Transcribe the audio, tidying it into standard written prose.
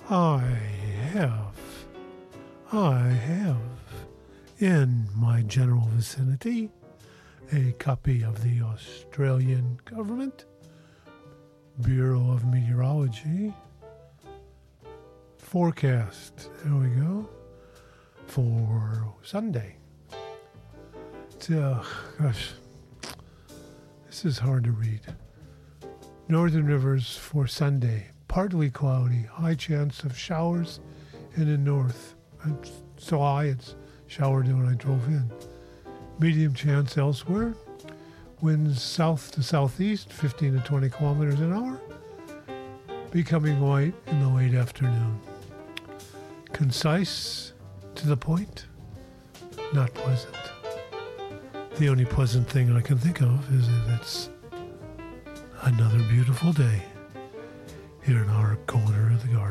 I have in my general vicinity a copy of the Australian Government Bureau of Meteorology forecast. There we go. For Sunday. Gosh, this is hard to read. Northern Rivers for Sunday. Partly cloudy. High chance of showers in the north. It's so high it's showered when I drove in. Medium chance elsewhere. Winds south to southeast, 15 to 20 kilometers an hour. Becoming light in the late afternoon. Concise, to the point, not pleasant. The only pleasant thing I can think of is that it's another beautiful day here in our corner of the garden.